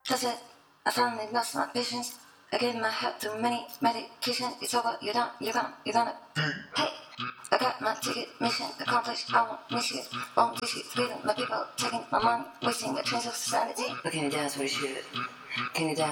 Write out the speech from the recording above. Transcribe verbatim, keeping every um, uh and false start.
That's it. I finally lost my patience. I gave my heart too many medications. It's over. You're done. You're gone. You're gonna. Hey, I got my ticket. Mission accomplished. I won't miss you. Won't miss you. Freedom. My people taking my money, wasting the trains of society. But can you dance with a shoot? Can you dance?